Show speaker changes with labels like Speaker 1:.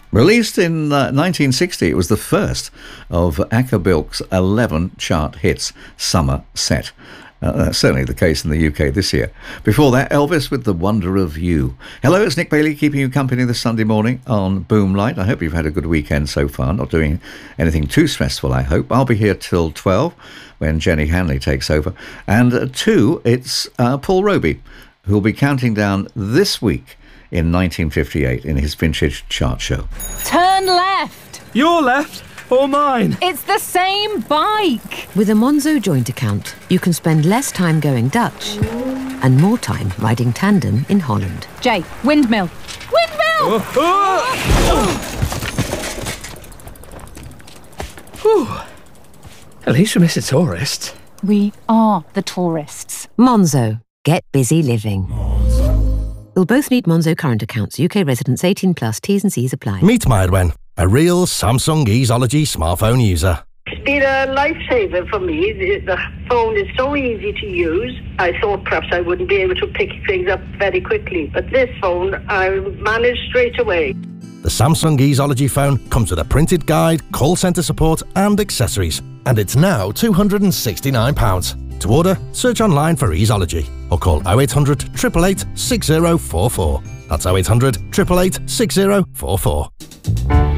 Speaker 1: Released in 1960, it was the first of Acker Bilk's 11 chart hits, Summer Set. That's certainly the case in the UK this year. Before that, Elvis with The Wonder of You. Hello, it's Nick Bailey keeping you company this Sunday morning on Boomlight. I hope you've had a good weekend so far, not doing anything too stressful, I hope. I'll be here till 12 when Jenny Hanley takes over. And at 2, it's Paul Roby, who'll be counting down this week in 1958 in his vintage chart show.
Speaker 2: Turn left.
Speaker 3: Your left or mine?
Speaker 2: It's the same bike.
Speaker 4: With a Monzo joint account, you can spend less time going Dutch and more time riding tandem in Holland.
Speaker 2: Jay, windmill. Windmill!
Speaker 3: At least we miss a tourist.
Speaker 2: We are the tourists.
Speaker 4: Monzo. Get busy living. You'll both need Monzo current accounts. UK residents 18 plus. T's and C's apply.
Speaker 5: Meet Mairwen, a real Samsung Easeology smartphone user.
Speaker 6: It's been a lifesaver for me. The phone is so easy to use. I thought perhaps I wouldn't be able to pick things up very quickly, but this phone I managed straight away.
Speaker 5: The Samsung Easeology phone comes with a printed guide, call centre support and accessories. And it's now £269. To order, search online for Easeology or call 0800 888 6044. That's 0800 888 6044.